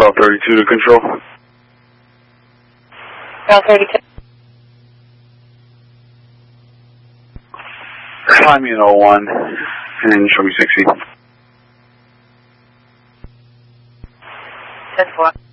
call 32 to control. Call 32. Fly me an 01 and show me 60. 10-4.